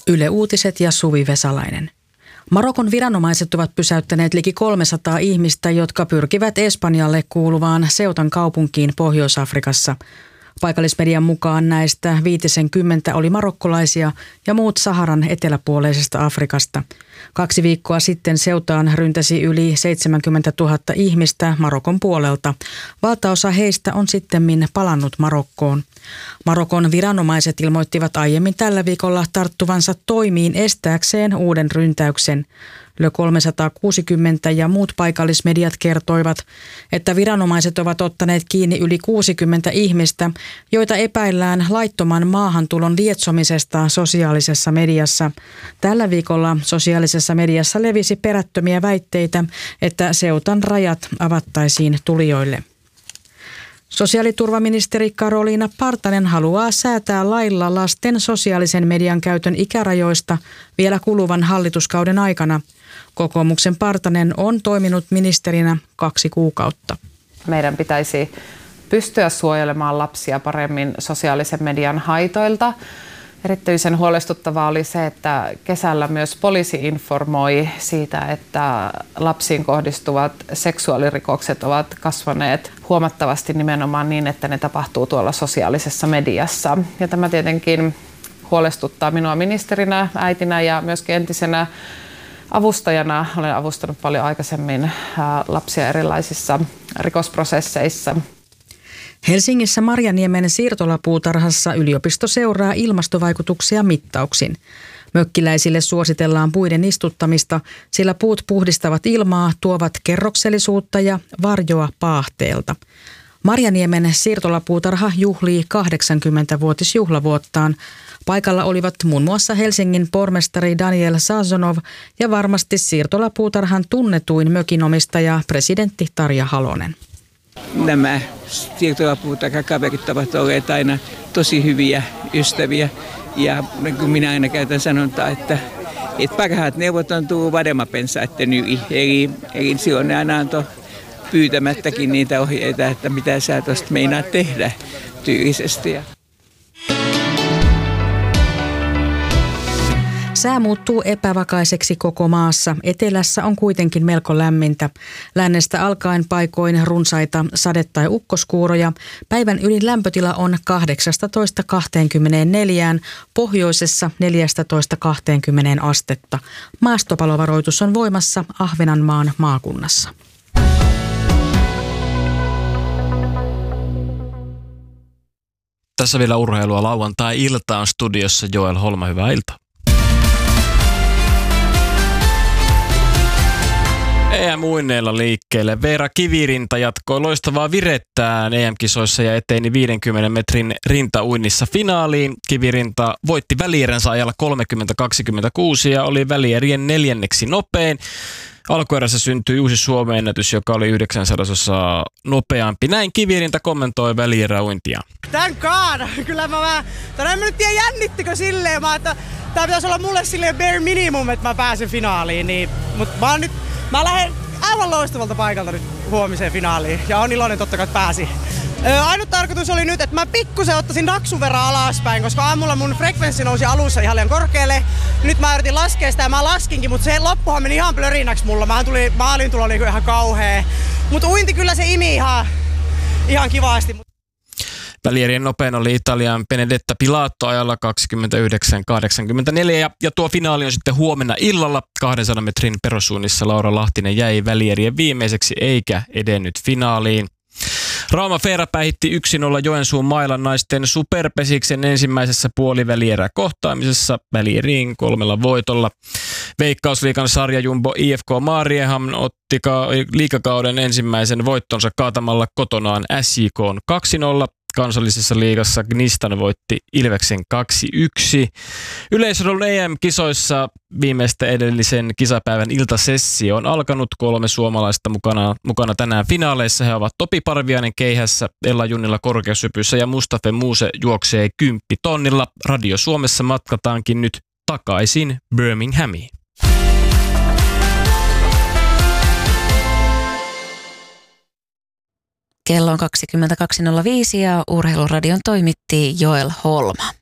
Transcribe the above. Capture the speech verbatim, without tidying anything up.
Yle Uutiset ja Suvi Vesalainen. Marokon viranomaiset ovat pysäyttäneet liki kolmesataa ihmistä, jotka pyrkivät Espanjalle kuuluvaan Ceutan kaupunkiin Pohjois-Afrikassa. Paikallismedian mukaan näistä viisikymmentä oli marokkolaisia ja muut Saharan eteläpuoleisesta Afrikasta. Kaksi viikkoa sitten Ceutaan ryntäsi yli seitsemänkymmentätuhatta ihmistä Marokon puolelta. Valtaosa heistä on sittemmin palannut Marokkoon. Marokon viranomaiset ilmoittivat aiemmin tällä viikolla tarttuvansa toimiin estääkseen uuden ryntäyksen. Le kolmesataakuusikymmentä ja muut paikallismediat kertoivat, että viranomaiset ovat ottaneet kiinni yli kuusikymmentä ihmistä, joita epäillään laittoman maahantulon lietsomisesta sosiaalisessa mediassa. Tällä viikolla sosiaalisessa mediassa levisi perättömiä väitteitä, että Ceutan rajat avattaisiin tulijoille. Sosiaaliturvaministeri Karoliina Partanen haluaa säätää lailla lasten sosiaalisen median käytön ikärajoista vielä kuluvan hallituskauden aikana. Kokoomuksen Partanen on toiminut ministerinä kaksi kuukautta. Meidän pitäisi pystyä suojelemaan lapsia paremmin sosiaalisen median haitoilta. Erityisen huolestuttavaa oli se, että kesällä myös poliisi informoi siitä, että lapsiin kohdistuvat seksuaalirikokset ovat kasvaneet huomattavasti nimenomaan niin, että ne tapahtuu tuolla sosiaalisessa mediassa. Ja tämä tietenkin huolestuttaa minua ministerinä, äitinä ja myöskin entisenä avustajana. Olen avustanut paljon aikaisemmin lapsia erilaisissa rikosprosesseissa. Helsingissä Marjaniemen siirtolapuutarhassa yliopisto seuraa ilmastovaikutuksia mittauksin. Mökkiläisille suositellaan puiden istuttamista, sillä puut puhdistavat ilmaa, tuovat kerroksellisuutta ja varjoa paahteelta. Marjaniemen siirtolapuutarha juhlii kahdeksankymmentävuotisjuhlavuottaan. Paikalla olivat muun muassa Helsingin pormestari Daniel Sazonov ja varmasti siirtolapuutarhan tunnetuin mökinomistaja presidentti Tarja Halonen. Nämä siirtolapuutarhakaverit ovat olleet aina tosi hyviä ystäviä ja kun minä aina käytän sanontaa, että, että parhaat neuvot on tullut vademapensaitten yli. Eli, eli silloin ne aina antoi pyytämättäkin niitä ohjeita, että mitä sä tuosta meinaat tehdä tyylisesti. Sää muuttuu epävakaiseksi koko maassa. Etelässä on kuitenkin melko lämmintä. Lännestä alkaen paikoin runsaita sade- tai ukkoskuuroja. Päivän ylin lämpötila on kahdeksastatoista kaksikymmentäneljä, pohjoisessa neljästätoista kaksikymmentä astetta. Maastopalovaroitus on voimassa Ahvenanmaan maakunnassa. Tässä vielä urheilua lauantai-iltaan studiossa Joel Holma, hyvää iltaa. E M-uinneilla liikkeelle. Veera Kivirinta jatkoi loistavaa virettään E M-kisoissa ja eteni viidenkymmenen metrin rintauinnissa finaaliin. Kivirinta voitti välieränsä ajalla kolmekymmentä kaksikymmentäkuusi ja oli välierien neljänneksi nopein. Alkuerässä syntyi uusi Suomen ennätys, joka oli yhdeksänsadososaa nopeampi. Näin Kivirinta kommentoi välieräuintia. Thank God! Kyllä mä vähän, tänään mä nyt tiedän jännittikö silleen, mä, että tää pitäisi olla mulle silleen bare minimum, että mä pääsen finaaliin. Niin, mut mä oon nyt Mä lähden aivan loistavalta paikalta nyt huomiseen finaaliin ja on iloinen totta kai, että pääsi. Ö, ainut tarkoitus oli nyt, että mä pikkusen ottaisin naksun verran alaspäin, koska aamulla mun frekvenssi nousi alussa ihan liian korkealle. Nyt mä yritin laskea sitä ja mä laskinkin, mutta se loppuhan meni ihan plörinäksi mulla. Mä tuli maalintulo niinku ihan kauhea. Mutta uinti kyllä se imi ihan, ihan kivasti. Välierien nopein oli Italian Benedetta Pilato ajalla kaksikymmentäyhdeksän kahdeksankymmentäneljä ja, ja tuo finaali on sitten huomenna illalla. kahdensadan metrin perusuunnissa Laura Lahtinen jäi välierien viimeiseksi eikä edennyt finaaliin. Rauma Feera päihitti yksi nolla Joensuun Mailan naisten superpesiksen ensimmäisessä puolivälierä kohtaamisessa välieriin kolmella voitolla. Veikkausliigan sarjajumbo I F K Maarieham otti ka- liigakauden ensimmäisen voittonsa kaatamalla kotonaan S J K:n kaksi nolla. Kansallisessa liigassa Gnistan voitti Ilveksen kaksi yksi. Yleisradun E M-kisoissa viimeistä edellisen kisapäivän iltasessio on alkanut. Kolme suomalaista mukana, mukana tänään finaaleissa. He ovat Topi Parviainen keihässä, Ella Junnila korkeushypyssä ja Mustafa Muuse juoksee kymppitonnilla. Radio Suomessa matkataankin nyt takaisin Birminghamiin. Kello on kaksikymmentäkaksi nolla viisi ja Urheiluradion toimitti Joel Holma.